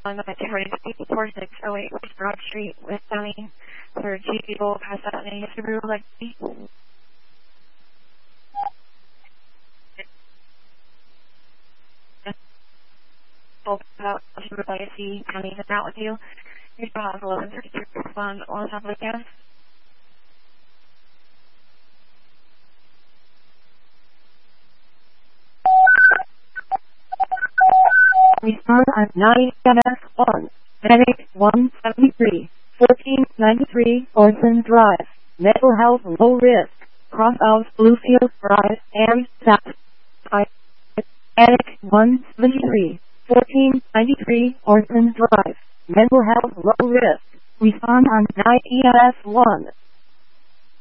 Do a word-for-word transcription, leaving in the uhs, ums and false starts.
on the four six oh eight West Broad Street, West County, for G people past that name, Subaru Legacy. About Subaru Legacy, County, is out with you. Here's about eleven thirty-three respond on top of the gas. Respond on nine M S one, Medic one seventy-three, fourteen ninety-three, Orson Drive, Mental Health Low Risk, Crosshouse Bluefield Drive, and South. Medic one seventy-three, fourteen ninety-three, Orson Drive, Mental Health Low Risk. Respond on nine E M S one.